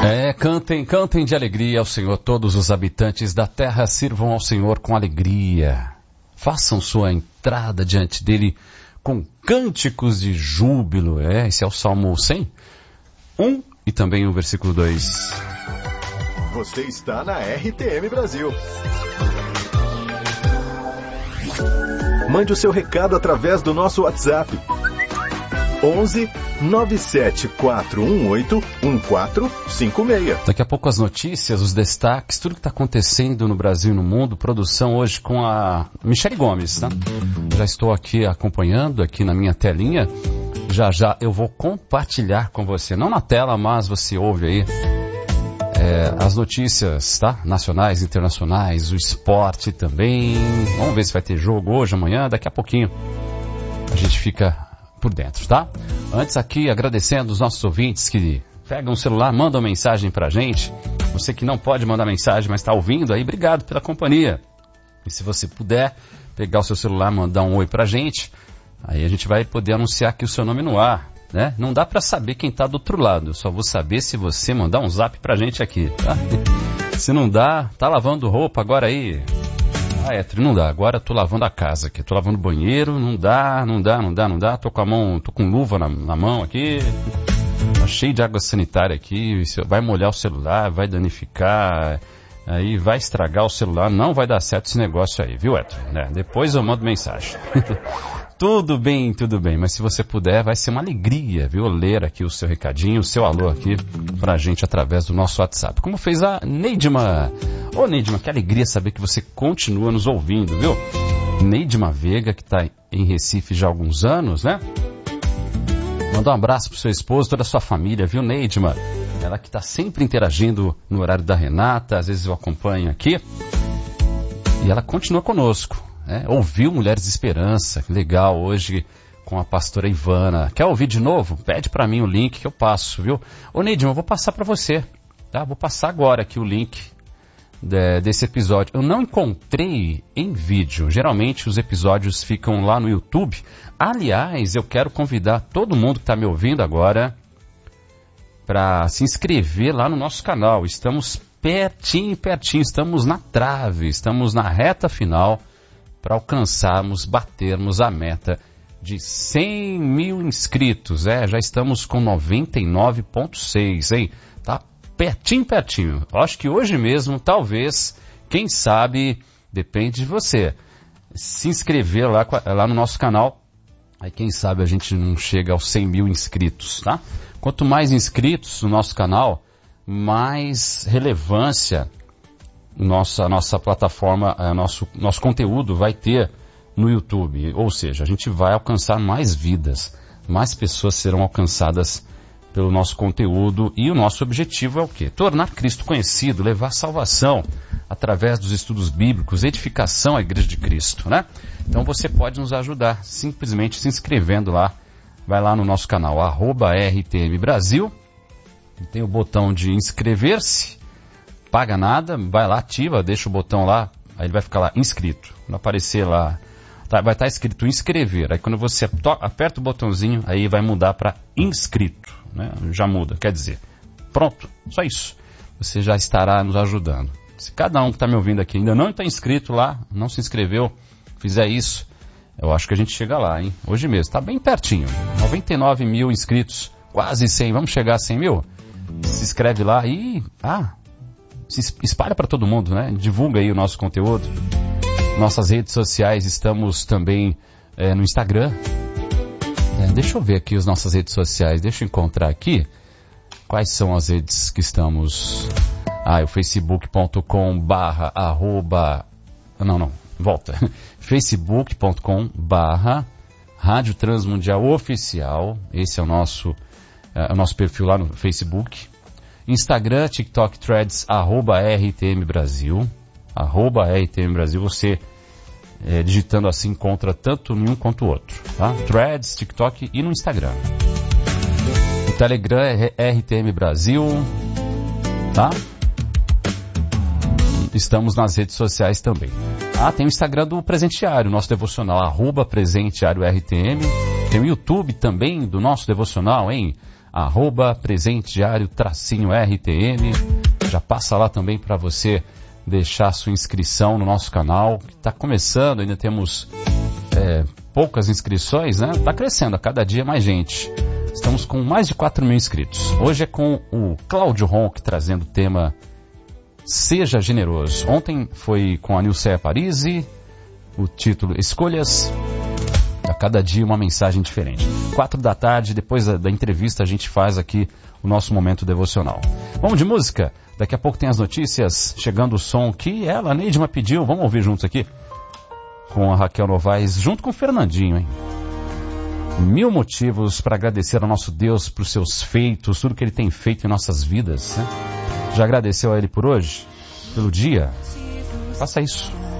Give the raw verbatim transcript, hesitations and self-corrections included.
É, cantem, cantem de alegria ao Senhor, todos os habitantes da terra sirvam ao Senhor com alegria. Façam sua entrada diante dele com cânticos de júbilo. É, esse é o Salmo cem, um e também o versículo dois. Você está na R T M Brasil. Mande o seu recado através do nosso WhatsApp. onze nove sete quatro um oito um quatro cinco seis. Daqui a pouco as notícias, os destaques, tudo que está acontecendo no Brasil e no mundo. Produção hoje com a Michele Gomes, tá? Já estou aqui acompanhando, aqui na minha telinha. Já já eu vou compartilhar com você, não na tela, mas você ouve aí é, as notícias, tá? Nacionais, internacionais, o esporte também. Vamos ver se vai ter jogo hoje, amanhã, daqui a pouquinho. A gente fica por dentro, tá? Antes aqui, agradecendo os nossos ouvintes que pegam o celular, mandam mensagem pra gente. Você que não pode mandar mensagem, mas está ouvindo aí, obrigado pela companhia. E se você puder pegar o seu celular, mandar um oi pra gente, aí a gente vai poder anunciar aqui o seu nome no ar, né? Não dá pra saber quem tá do outro lado, eu só vou saber se você mandar um zap pra gente aqui, tá? Se não dá, tá lavando roupa agora aí. Ah, é, não dá. Agora tô lavando a casa aqui. Tô lavando o banheiro. Não dá, não dá, não dá, não dá. Tô com a mão, tô com luva na, na mão aqui. Tá cheio de água sanitária aqui. Vai molhar o celular, vai danificar. Aí vai estragar o celular. Não vai dar certo esse negócio aí, viu, Edson? É, depois eu mando mensagem. Tudo bem, tudo bem. Mas se você puder, vai ser uma alegria, viu? Ler aqui o seu recadinho, o seu alô aqui pra gente através do nosso WhatsApp. Como fez a Neidma. Ô, Neidma, que alegria saber que você continua nos ouvindo, viu? Neidma Veiga, que tá em Recife já há alguns anos, né? Manda um abraço pro seu esposo, toda a sua família, viu, Neidma? Ela que tá sempre interagindo no horário da Renata, às vezes eu acompanho aqui. E ela continua conosco. É, ouviu Mulheres de Esperança, legal, hoje com a pastora Ivana. Quer ouvir de novo? Pede para mim o link que eu passo, viu? Ô Neidinho, eu vou passar para você, tá? Vou passar agora aqui o link de, desse episódio. Eu não encontrei em vídeo, geralmente os episódios ficam lá no YouTube. Aliás, eu quero convidar todo mundo que está me ouvindo agora para se inscrever lá no nosso canal. Estamos pertinho, pertinho, estamos na trave, estamos na reta final para alcançarmos, batermos a meta de cem mil inscritos. É, já estamos com noventa e nove vírgula seis, hein? Tá pertinho, pertinho. Acho que hoje mesmo, talvez, quem sabe, depende de você. Se inscrever lá, lá no nosso canal, aí quem sabe a gente não chega aos cem mil inscritos, tá? Quanto mais inscritos no nosso canal, mais relevância Nossa, nossa plataforma, nosso, nosso conteúdo vai ter no YouTube. Ou seja, a gente vai alcançar mais vidas, mais pessoas serão alcançadas pelo nosso conteúdo. E o nosso objetivo é o quê? Tornar Cristo conhecido, levar salvação através dos estudos bíblicos, edificação à Igreja de Cristo, né? Então você pode nos ajudar simplesmente se inscrevendo lá. Vai lá no nosso canal, arroba R T M Brasil. Tem o botão de inscrever-se. Paga nada, vai lá, ativa, deixa o botão lá, aí ele vai ficar lá, inscrito. Quando aparecer lá, tá, vai estar escrito inscrever. Aí quando você to- aperta o botãozinho, aí vai mudar para inscrito, né? Já muda, quer dizer, pronto, só isso. Você já estará nos ajudando. Se cada um que está me ouvindo aqui ainda não está inscrito lá, não se inscreveu, fizer isso, eu acho que a gente chega lá, hein? Hoje mesmo, está bem pertinho, noventa e nove mil inscritos, quase cem, vamos chegar a cem mil? Se inscreve lá e... ah... se espalha para todo mundo, né? Divulga aí o nosso conteúdo. Nossas redes sociais, estamos também é, no Instagram. É, deixa eu ver aqui as nossas redes sociais. Deixa eu encontrar aqui. Quais são as redes que estamos... Ah, é o facebook ponto com barra arroba... Não, não, volta. facebook ponto com barra Rádio Transmundial Oficial. Esse é o nosso, é, o nosso perfil lá no Facebook. Instagram, TikTok, Threads, arroba R T M Brasil, arroba R T M Brasil, você é, digitando assim encontra tanto um quanto o outro, tá? Threads, TikTok e no Instagram. O Telegram é R T M Brasil, tá? Estamos nas redes sociais também. Ah, tem o Instagram do Presenteário, nosso devocional, arroba Presenteário R T M. Tem o YouTube também do nosso devocional, hein? arroba Presente Diário, tracinho R T M. Já passa lá também para você deixar sua inscrição no nosso canal, que está começando, ainda temos é, poucas inscrições, né? Está crescendo, a cada dia mais gente. Estamos com mais de quatro mil inscritos. Hoje é com o Cláudio Ronck trazendo o tema Seja Generoso. Ontem foi com a Nilceia Parisi, o título Escolhas. A cada dia uma mensagem diferente. Quatro da tarde, depois da, da entrevista, a gente faz aqui o nosso momento devocional. Vamos de música? Daqui a pouco tem as notícias, chegando o som que ela, a Neidma, pediu. Vamos ouvir juntos aqui? Com a Raquel Novaes, junto com o Fernandinho, hein? Mil motivos para agradecer ao nosso Deus por seus feitos, tudo que Ele tem feito em nossas vidas, né? Já agradeceu a Ele por hoje? Pelo dia? Faça isso.